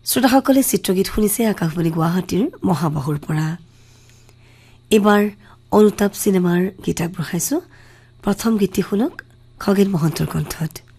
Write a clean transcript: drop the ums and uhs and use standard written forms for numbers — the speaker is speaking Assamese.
শ্ৰোতাসকলে চিত্ৰগীত শুনিছে আকাশবাণী গুৱাহাটীৰ মহাবাহুৰ পৰা। এইবাৰ অনুতাপ চিনেমাৰ গীত আগবঢ়াইছো। প্ৰথম গীতটি শুনক খগেন মহন্তৰ কণ্ঠত।